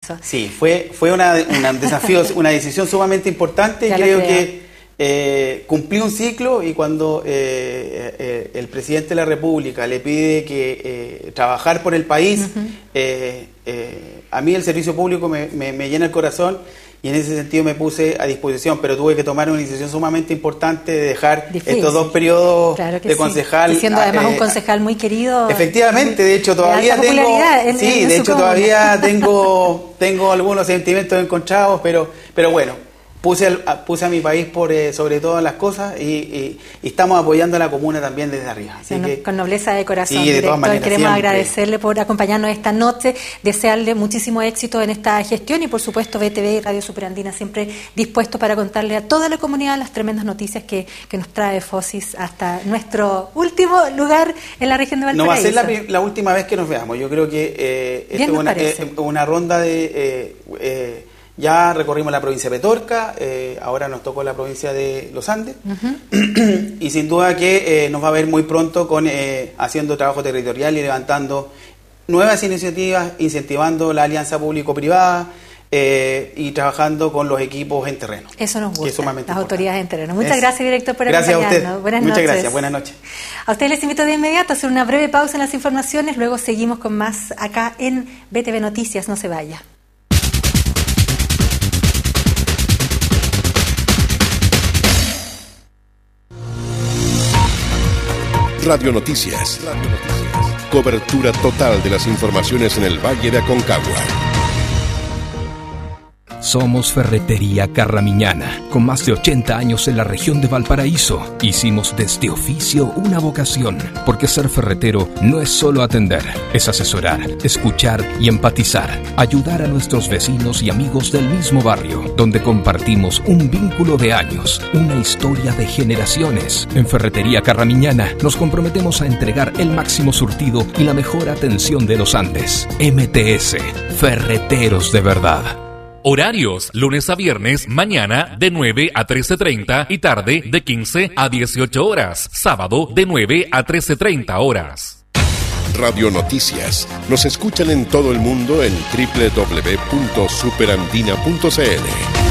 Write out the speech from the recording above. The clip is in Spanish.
esto. Sí, fue un desafío, una decisión sumamente importante. Y creo que cumplí un ciclo, y cuando el presidente de la República le pide que trabajar por el país, a mí el servicio público me llena el corazón, y en ese sentido me puse a disposición, pero tuve que tomar una decisión sumamente importante de dejar estos 2 periodos de concejal. Y siendo además un concejal muy querido. Efectivamente, de hecho todavía tengo algunos sentimientos encontrados, pero bueno, puse a mi país por sobre todas las cosas, y estamos apoyando a la comuna también desde arriba. Así que, con nobleza de corazón, sí, de todas maneras, queremos siempre agradecerle por acompañarnos esta noche, desearle muchísimo éxito en esta gestión, y por supuesto BTV y Radio Superandina siempre dispuesto para contarle a toda la comunidad las tremendas noticias que nos trae Fosis hasta nuestro último lugar en la región de Valparaíso. No va a ser la última vez que nos veamos. Yo creo que esto es una ronda de... ya recorrimos la provincia de Petorca, ahora nos tocó la provincia de Los Andes, y sin duda que nos va a ver muy pronto haciendo trabajo territorial y levantando nuevas iniciativas, incentivando la alianza público-privada, y trabajando con los equipos en terreno. Eso nos gusta, las importante. Autoridades en terreno. Muchas gracias, director, por acompañarnos. Gracias a usted. Buenas Muchas noches. gracias, buenas noches. A ustedes les invito de inmediato a hacer una breve pausa en las informaciones, luego seguimos con más acá en BTV Noticias. No se vaya. Radio Noticias. Cobertura total de las informaciones en el Valle de Aconcagua. Somos Ferretería Carramiñana, con más de 80 años en la región de Valparaíso. Hicimos de este oficio una vocación, porque ser ferretero no es solo atender, es asesorar, escuchar y empatizar, ayudar a nuestros vecinos y amigos del mismo barrio, donde compartimos un vínculo de años, una historia de generaciones. En Ferretería Carramiñana nos comprometemos a entregar el máximo surtido y la mejor atención de los Andes. MTS, Ferreteros de verdad. Horarios, lunes a viernes, mañana de 9 a 13:30 y tarde de 15 a 18 horas. Sábado de 9 a 13:30 horas. Radio Noticias. Nos escuchan en todo el mundo en www.superandina.cl.